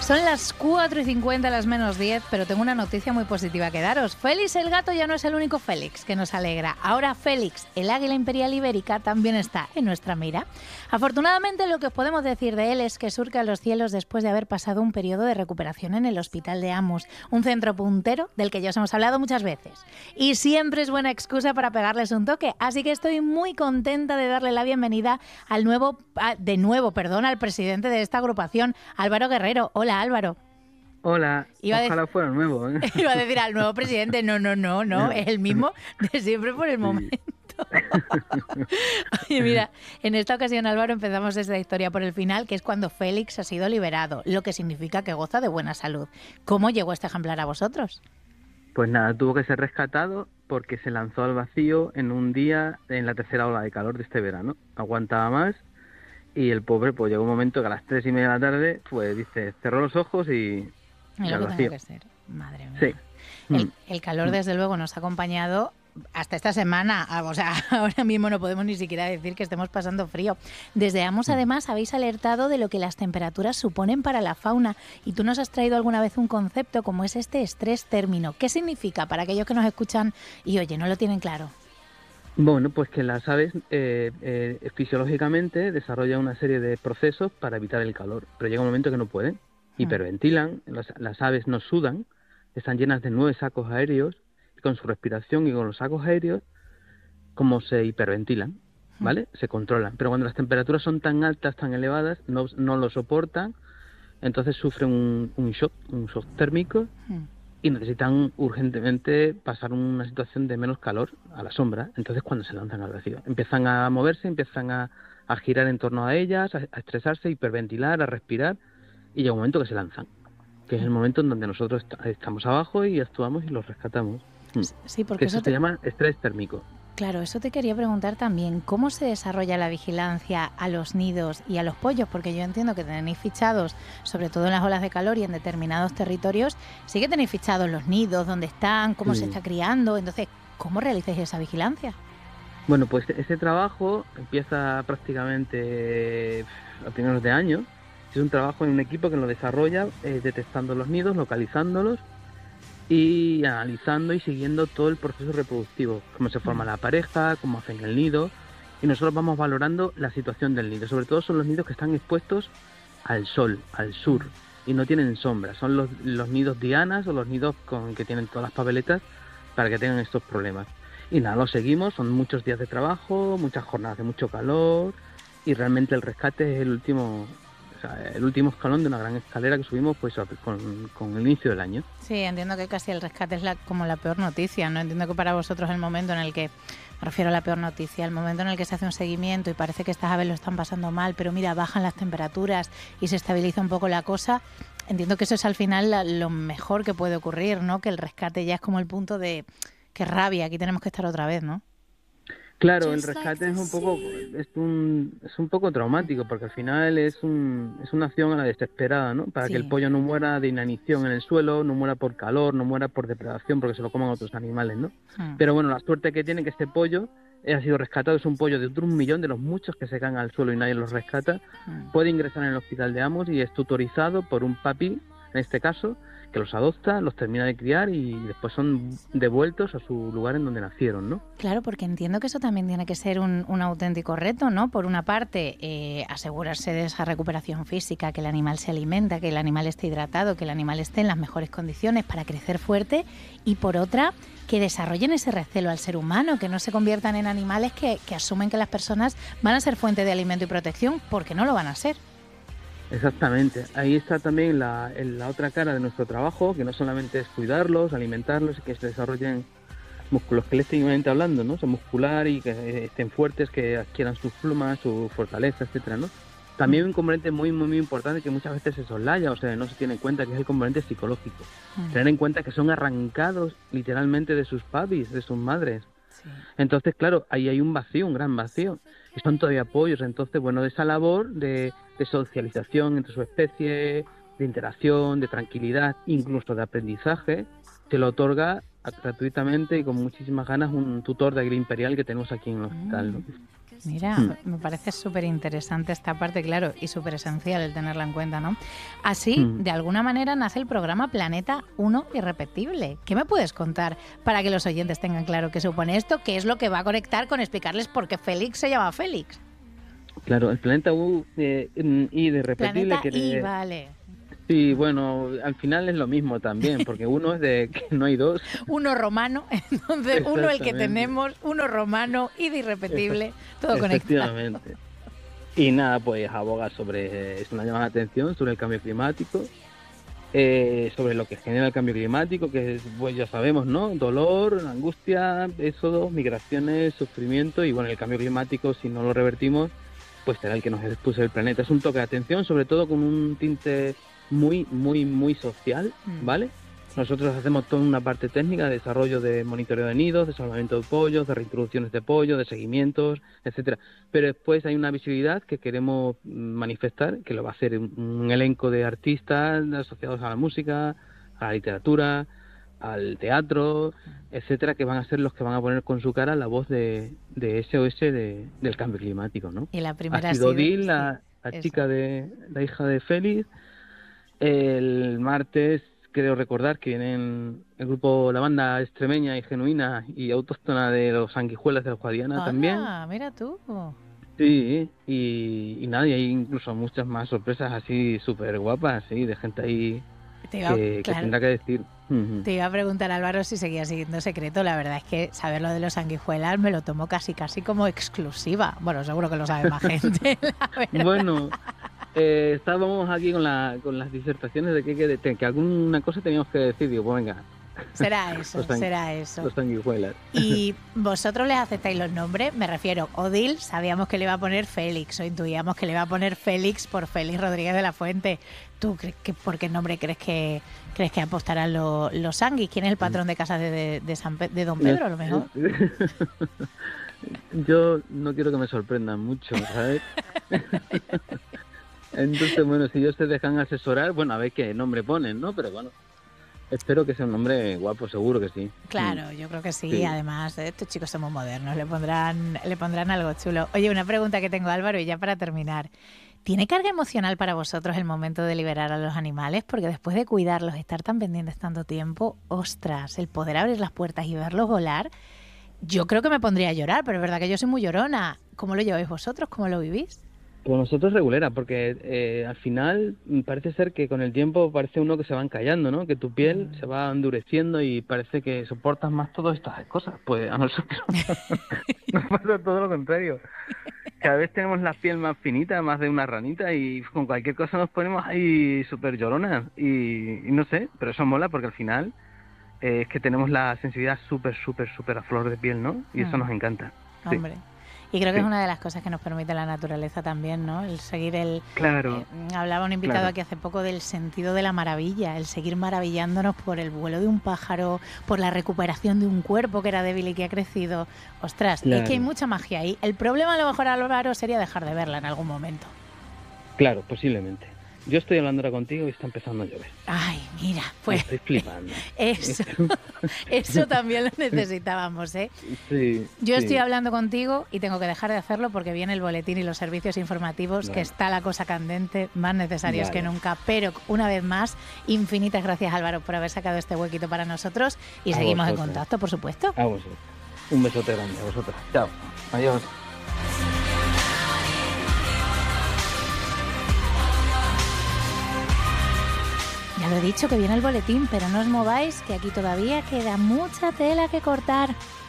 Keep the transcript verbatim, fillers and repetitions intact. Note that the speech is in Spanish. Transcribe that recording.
Son las cuatro y cincuenta, las menos diez, pero tengo una noticia muy positiva que daros. Félix el gato ya no es el único Félix que nos alegra. Ahora Félix, el águila imperial ibérica, también está en nuestra mira. Afortunadamente, lo que os podemos decir de él es que surca los cielos después de haber pasado un periodo de recuperación en el Hospital de Amos, un centro puntero del que ya os hemos hablado muchas veces. Y siempre es buena excusa para pegarles un toque, así que estoy muy contenta de darle la bienvenida al nuevo, de nuevo, perdón, al presidente de esta agrupación, Álvaro Guerrero. Hola, Álvaro. Hola, iba ojalá a fuera nuevo, ¿eh? Iba a decir al nuevo presidente, no, no, no, no, es el mismo de siempre por el momento. Oye, mira, en esta ocasión, Álvaro, empezamos esta historia por el final, que es cuando Félix ha sido liberado, lo que significa que goza de buena salud. ¿Cómo llegó este ejemplar a vosotros? Pues nada, tuvo que ser rescatado porque se lanzó al vacío en un día en la tercera ola de calor de este verano. Aguantaba más y el pobre, pues llegó un momento que a las tres y media de la tarde, pues dice, cerró los ojos y... Es lo que tenga que ser, madre mía. Sí. El, el calor, desde luego, nos ha acompañado hasta esta semana. O sea, ahora mismo no podemos ni siquiera decir que estemos pasando frío. Desde Amos, además, habéis alertado de lo que las temperaturas suponen para la fauna. Y tú nos has traído alguna vez un concepto como es este estrés término. ¿Qué significa para aquellos que nos escuchan y, oye, no lo tienen claro? Bueno, pues que las aves eh, eh, fisiológicamente desarrollan una serie de procesos para evitar el calor, pero llega un momento que no pueden. Hiperventilan, las, las aves no sudan, están llenas de nueve sacos aéreos y con su respiración y con los sacos aéreos, como se hiperventilan, ¿vale? Se controlan. Pero cuando las temperaturas son tan altas, tan elevadas, no, no lo soportan, entonces sufren un, un shock, un shock térmico y necesitan urgentemente pasar una situación de menos calor a la sombra. Entonces cuando se lanzan al vacío, empiezan a moverse, empiezan a, a girar en torno a ellas, a, a estresarse, hiperventilar, a respirar. Y llega un momento que se lanzan, que es el momento en donde nosotros est- estamos abajo y actuamos y los rescatamos. Sí, porque que eso, eso se te... llama estrés térmico. Claro, eso te quería preguntar también. ¿Cómo se desarrolla la vigilancia a los nidos y a los pollos? Porque yo entiendo que tenéis fichados, sobre todo en las olas de calor y en determinados territorios, sí que tenéis fichados los nidos, dónde están, cómo sí. se está criando. Entonces, ¿cómo realizáis esa vigilancia? Bueno, pues ese trabajo empieza prácticamente a primeros de año. Es un trabajo en un equipo que lo desarrolla eh, detectando los nidos, localizándolos y analizando y siguiendo todo el proceso reproductivo, cómo se forma la pareja, cómo hacen el nido, y nosotros vamos valorando la situación del nido. Sobre todo son los nidos que están expuestos al sol, al sur, y no tienen sombra. Son los, los nidos dianas o los nidos con que tienen todas las papeletas para que tengan estos problemas. Y nada, lo seguimos, son muchos días de trabajo, muchas jornadas de mucho calor, y realmente el rescate es el último... el último escalón de una gran escalera que subimos pues con, con el inicio del año. Sí, entiendo que casi el rescate es la, como la peor noticia, ¿no? Entiendo que para vosotros el momento en el que, me refiero a la peor noticia, el momento en el que se hace un seguimiento y parece que estas aves lo están pasando mal, pero mira, bajan las temperaturas y se estabiliza un poco la cosa, entiendo que eso es al final la, lo mejor que puede ocurrir, ¿no? Que el rescate ya es como el punto de, qué rabia, aquí tenemos que estar otra vez, ¿no? Claro, el rescate es un poco es un, es un poco traumático porque al final es un es una acción a la desesperada, ¿no? Para sí. que el pollo no muera de inanición en el suelo, no muera por calor, no muera por depredación porque se lo coman otros animales, ¿no? Hmm. Pero bueno, la suerte que tiene que este pollo ha sido rescatado, es un pollo de otro un millón de los muchos que se caen al suelo y nadie los rescata, hmm. puede ingresar en el hospital de Amos y es tutorizado por un papi, en este caso, que los adopta, los termina de criar y después son devueltos a su lugar en donde nacieron, ¿no? Claro, porque entiendo que eso también tiene que ser un, un auténtico reto, ¿no? Por una parte, eh, asegurarse de esa recuperación física, que el animal se alimenta, que el animal esté hidratado, que el animal esté en las mejores condiciones para crecer fuerte, y por otra, que desarrollen ese recelo al ser humano, que no se conviertan en animales que, que asumen que las personas van a ser fuente de alimento y protección, porque no lo van a ser. Exactamente, ahí está también la, la otra cara de nuestro trabajo, que no solamente es cuidarlos, alimentarlos y que se desarrollen musculoesqueléticamente hablando, ¿no? O sea, muscular y que estén fuertes, que adquieran sus plumas, su fortaleza, etcétera, ¿no? También un componente muy, muy, muy importante que muchas veces se soslaya, o sea, no se tiene en cuenta, que es el componente psicológico. Mm. Tener en cuenta que son arrancados literalmente de sus papis, de sus madres. Sí. Entonces, claro, ahí hay un vacío, un gran vacío. Y son todavía pollos, entonces, bueno, de esa labor de, de socialización entre su especie, de interacción, de tranquilidad, incluso de aprendizaje, se lo otorga gratuitamente y con muchísimas ganas un tutor de águila imperial que tenemos aquí en el hospital, ¿no? Mira, mm. me parece súper interesante esta parte, claro, y súper esencial el tenerla en cuenta, ¿no? Así, mm. de alguna manera, nace el programa Planeta uno Irrepetible. ¿Qué me puedes contar para que los oyentes tengan claro qué supone esto? ¿Qué es lo que va a conectar con explicarles por qué Félix se llama Félix? Claro, el Planeta U eh, y de Irrepetible... Planeta que I, vale. Sí, bueno, al final es lo mismo también, porque uno es de que no hay dos. Uno romano, entonces uno el que tenemos, uno romano y de Irrepetible, todo conectado. Efectivamente. Y nada, pues aboga sobre, es una llamada de atención sobre el cambio climático, eh, sobre lo que genera el cambio climático, que es, pues ya sabemos, ¿no? Dolor, angustia, éxodos, migraciones, sufrimiento, y bueno, el cambio climático, si no lo revertimos, pues será el que nos expulse del planeta. Es un toque de atención, sobre todo con un tinte muy, muy, muy social, ¿vale? Nosotros hacemos toda una parte técnica de desarrollo de monitoreo de nidos, de salvamento de pollos, de reintroducciones de pollos, de seguimientos, etcétera. Pero después hay una visibilidad que queremos manifestar, que lo va a hacer un, un elenco de artistas asociados a la música, a la literatura, al teatro, etcétera, que van a ser los que van a poner con su cara la voz de, de S O S de, del cambio climático, ¿no? Y la primera ha sido ha sido, Odil, la, la sí, chica de la hija de Félix. El martes creo recordar que vienen el grupo, la banda extremeña y genuina y autóctona de los Sanguijuelas de la Guadiana. Hola, también. Mira tú. Sí, y, y nada, y hay incluso muchas más sorpresas así súper guapas, sí, de gente ahí Te iba, que, claro, que tendrá que decir. Te iba a preguntar, Álvaro, si seguía siguiendo secreto. La verdad es que saber lo de los Sanguijuelas me lo tomo casi casi como exclusiva. Bueno, seguro que lo sabe más gente, la verdad. Bueno, eh, estábamos aquí con, la, con las disertaciones de que, que, de, que alguna cosa teníamos que decir. Digo, pues venga. Será eso, los será eso. Los Sanguijuelas. ¿Y vosotros les aceptáis los nombres? Me refiero, Odil, sabíamos que le iba a poner Félix, o intuíamos que le iba a poner Félix por Félix Rodríguez de la Fuente. ¿Tú crees que por qué nombre crees que crees que apostarán los, los Sanguis? ¿Quién es el patrón de casa de, de, de, San Pe- de Don Pedro, a lo mejor? Yo no quiero que me sorprendan mucho, ¿sabes? Entonces, bueno, si ellos se dejan asesorar, bueno, a ver qué nombre ponen, ¿no? Pero bueno, espero que sea un nombre guapo, seguro que sí. Claro, yo creo que sí. Sí. Además, estos chicos son muy modernos, le pondrán, le pondrán algo chulo. Oye, una pregunta que tengo, Álvaro, y ya para terminar. ¿Tiene carga emocional para vosotros el momento de liberar a los animales? Porque después de cuidarlos, estar tan pendientes tanto tiempo, ostras, el poder abrir las puertas y verlos volar, yo creo que me pondría a llorar, pero es verdad que yo soy muy llorona. ¿Cómo lo lleváis vosotros? ¿Cómo lo vivís? Pues nosotros regulera, porque eh, al final parece ser que con el tiempo parece uno que se va encallando, ¿no? Que tu piel se va endureciendo y parece que soportas más todas estas cosas. Pues a nosotros nos pasa todo lo contrario. Cada vez tenemos la piel más finita, más de una ranita, y con cualquier cosa nos ponemos ahí súper lloronas. Y, y no sé, pero eso mola porque al final eh, es que tenemos la sensibilidad súper, súper, súper a flor de piel, ¿no? Y eso nos encanta. Hombre. Sí. Y creo que sí. es una de las cosas que nos permite la naturaleza también, ¿no? El seguir el... Claro. Eh, hablaba un invitado claro. aquí hace poco del sentido de la maravilla, el seguir maravillándonos por el vuelo de un pájaro, por la recuperación de un cuerpo que era débil y que ha crecido. Ostras, Claro. es que hay mucha magia ahí. El problema a lo mejor, Álvaro, sería dejar de verla en algún momento. Claro, posiblemente. Yo estoy hablando ahora contigo y está empezando a llover. Ay, mira, pues... Estoy flipando. Eso, eso también lo necesitábamos, ¿eh? Sí, Yo sí. estoy hablando contigo y tengo que dejar de hacerlo porque viene el boletín y los servicios informativos, Vale. que está la cosa candente, más necesarios Vale. que nunca. Pero, una vez más, infinitas gracias, Álvaro, por haber sacado este huequito para nosotros y A seguimos en vosotros. contacto, por supuesto. A vosotros. Un besote grande a vosotros. Chao. Adiós. Ya lo he dicho, que viene el boletín, pero no os mováis, que aquí todavía queda mucha tela que cortar.